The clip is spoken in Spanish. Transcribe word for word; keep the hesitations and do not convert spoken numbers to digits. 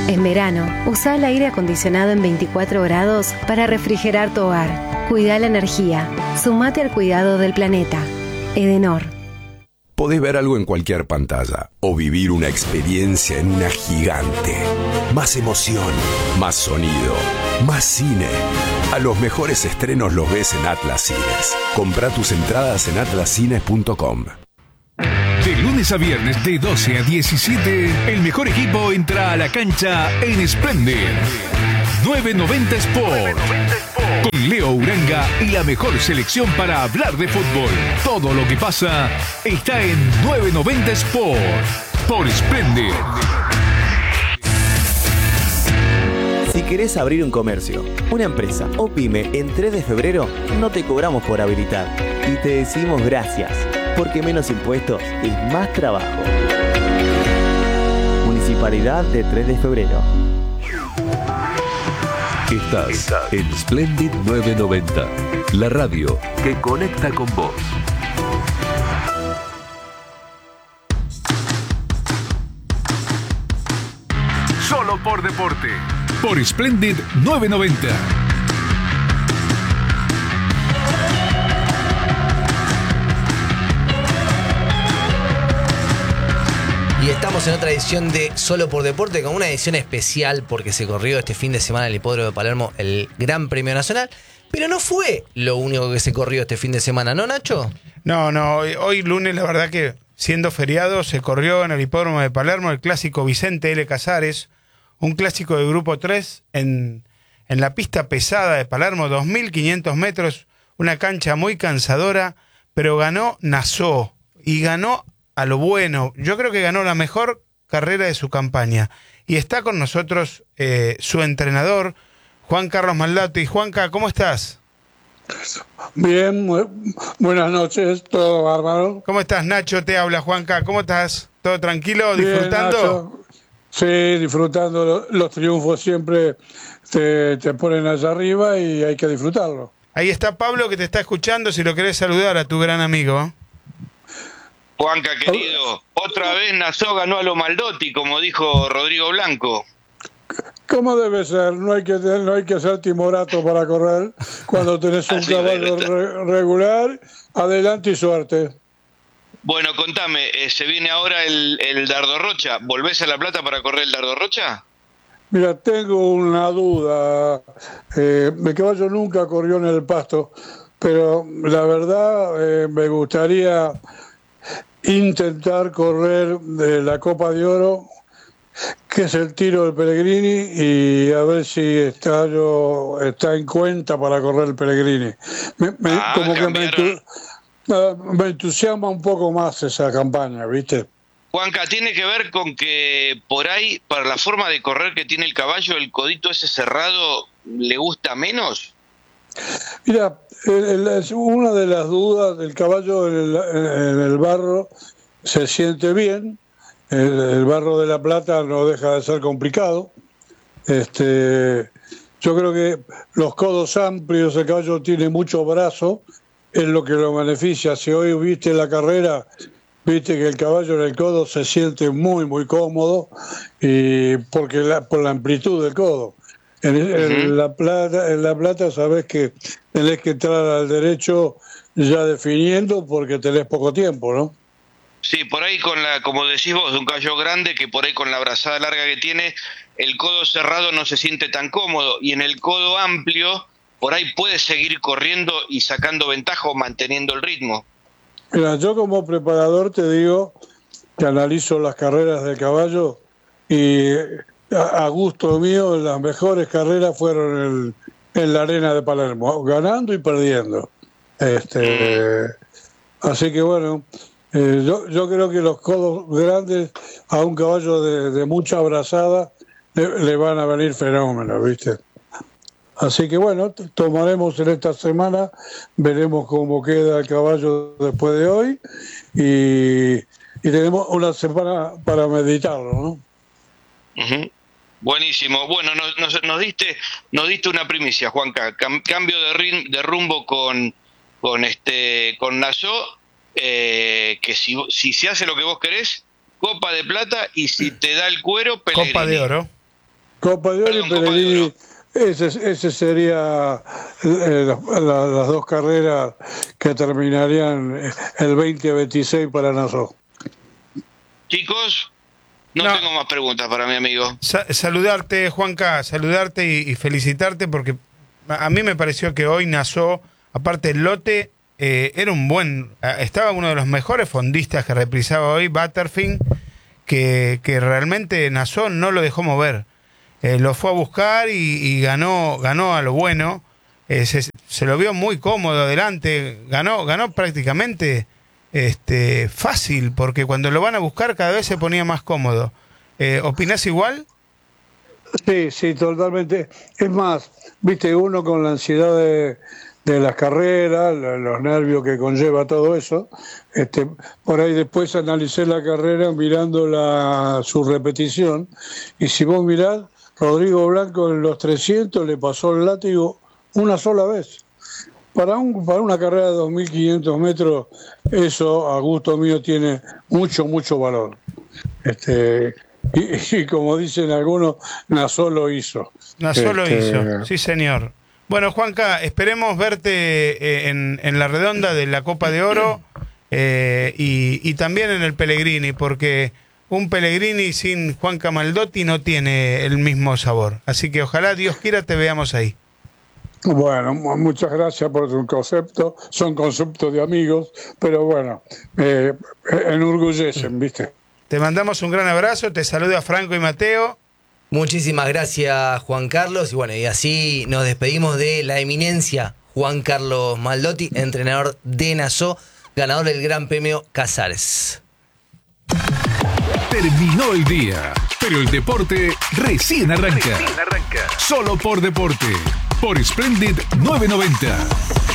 En verano, usa el aire acondicionado en veinticuatro grados para refrigerar tu hogar. Cuida la energía. Sumate al cuidado del planeta. Edenor. Podés ver algo en cualquier pantalla o vivir una experiencia en una gigante. Más emoción, más sonido, más cine. A los mejores estrenos los ves en Atlas Cines. Comprá tus entradas en atlas cines punto com. De lunes a viernes de doce a diecisiete, el mejor equipo entra a la cancha en Splendid. novecientos noventa Sport. Con Leo Uranga y la mejor selección para hablar de fútbol. Todo lo que pasa está en novecientos noventa Sport. Por Splendid. Si querés abrir un comercio, una empresa o pyme en tres de febrero, no te cobramos por habilitar. Y te decimos gracias, porque menos impuestos es más trabajo. Municipalidad de tres de febrero. Estás, Estás en Splendid novecientos noventa, la radio que conecta con vos. Solo por deporte. Por Splendid novecientos noventa. Y estamos en otra edición de Solo por Deporte, con una edición especial porque se corrió este fin de semana en el Hipódromo de Palermo el Gran Premio Nacional. Pero no fue lo único que se corrió este fin de semana, ¿no, Nacho? No, no, hoy, hoy lunes la verdad que siendo feriado se corrió en el Hipódromo de Palermo el clásico Vicente L. Casares, un clásico de Grupo tres en, en la pista pesada de Palermo, dos mil quinientos metros, una cancha muy cansadora, pero ganó Nassau y ganó a lo bueno. Yo creo que ganó la mejor carrera de su campaña. Y está con nosotros eh, su entrenador, Juan Carlos Maldotti. Juanca, ¿cómo estás? Bien, muy, buenas noches, todo bárbaro. ¿Cómo estás, Nacho? Te habla Juanca. ¿Cómo estás? ¿Todo tranquilo? ¿Disfrutando? Bien, Nacho. Sí, disfrutando. Los, los triunfos siempre te, te ponen allá arriba y hay que disfrutarlo. Ahí está Pablo que te está escuchando, si lo querés saludar a tu gran amigo. Juanca, querido, otra vez Nassau ganó a lo Maldotti, como dijo Rodrigo Blanco. ¿Cómo debe ser? No hay que no hay que ser timorato para correr. Cuando tenés un caballo re, regular, adelante y suerte. Bueno, contame, eh, se viene ahora el, el Dardo Rocha. ¿Volvés a La Plata para correr el Dardo Rocha? Mira, tengo una duda. Eh, mi caballo nunca corrió en el pasto, pero la verdad eh, me gustaría intentar correr de la Copa de Oro, que es el tiro del Pellegrini, y a ver si está yo está en cuenta para correr el Pellegrini. Me, me, ah, como que me, entu, me entusiasma un poco más esa campaña, ¿viste? Juanca, ¿tiene que ver con que por ahí, para la forma de correr que tiene el caballo, el codito ese cerrado le gusta menos? Mira, el, el, una de las dudas del caballo en el, en el barro se siente bien. El, el barro de La Plata no deja de ser complicado. Este, yo creo que los codos amplios, el caballo tiene mucho brazo, es lo que lo beneficia. Si hoy viste la carrera, viste que el caballo en el codo se siente muy, muy cómodo, y porque la, por la amplitud del codo. En, uh-huh. en, la plata, en La Plata sabés que tenés que entrar al derecho ya definiendo porque tenés poco tiempo, ¿no? Sí, por ahí con la, como decís vos, un caballo grande que por ahí con la brazada larga que tiene, el codo cerrado no se siente tan cómodo, y en el codo amplio por ahí puede seguir corriendo y sacando ventaja o manteniendo el ritmo. Mira, yo como preparador te digo que analizo las carreras del caballo y a gusto mío, las mejores carreras fueron en, en la arena de Palermo, ganando y perdiendo. Este, así que bueno, eh, yo, yo creo que los codos grandes a un caballo de, de mucha abrazada le, le van a venir fenómenos, ¿viste? Así que bueno, tomaremos en esta semana, veremos cómo queda el caballo después de hoy y, y tenemos una semana para meditarlo, ¿no? Uh-huh. Buenísimo. Bueno, nos, nos, nos diste nos diste una primicia, Juanca. Cam, cambio de, rim, de rumbo con con este con Nassau, eh, que si, si se hace lo que vos querés, Copa de Plata, y si te da el cuero, Pellegrini. Copa de Oro. Copa de Oro y Pellegrini, ese, ese sería eh, la, la, las dos carreras que terminarían el veinte veintiséis para Nassau. Chicos, no, no tengo más preguntas para mi amigo. Sa- saludarte, Juanca, saludarte y, y felicitarte porque a, a mí me pareció que hoy Nassau, aparte del lote, eh, era un buen, estaba uno de los mejores fondistas que reprisaba hoy, Butterfield, que, que realmente Nassau no lo dejó mover. Eh, lo fue a buscar y, y ganó ganó a lo bueno. Eh, se, se lo vio muy cómodo adelante. Ganó ganó prácticamente este, fácil, porque cuando lo van a buscar cada vez se ponía más cómodo. Eh, ¿Opinás igual? Sí, sí, totalmente. Es más, viste, uno con la ansiedad de, de las carreras, los nervios que conlleva todo eso, este, por ahí después analicé la carrera mirando la, su repetición, y si vos mirás, Rodrigo Blanco en los trescientos le pasó el látigo una sola vez. Para, un, para una carrera de dos mil quinientos metros, eso a gusto mío tiene mucho, mucho valor. Este, y, y como dicen algunos, Nassau lo hizo. Nassau lo Este, hizo, sí señor. Bueno, Juanca, esperemos verte en, en la redonda de la Copa de Oro eh, y, y también en el Pellegrini, porque un Pellegrini sin Juan Camaldotti no tiene el mismo sabor. Así que ojalá, Dios quiera, te veamos ahí. Bueno, muchas gracias por su concepto. Son conceptos de amigos, pero bueno, eh, enorgullecen, ¿viste? Te mandamos un gran abrazo, te saluda Franco y Mateo. Muchísimas gracias, Juan Carlos. Y bueno, y así nos despedimos de la eminencia Juan Carlos Maldotti, entrenador de Nassau, ganador del Gran Premio Casares. Terminó el día, pero el deporte recién arranca. Recién arranca. Solo por Deporte, por Splendid novecientos noventa.